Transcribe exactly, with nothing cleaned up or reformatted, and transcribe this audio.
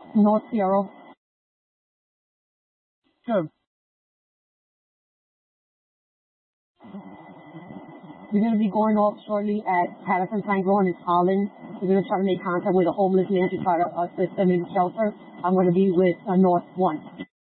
North Zero. Sure. We're going to be going off shortly at Patterson Pine Grove in Holland. We're going to try to make contact with a homeless man to try to assist them in shelter. I'm going to be with uh, North One.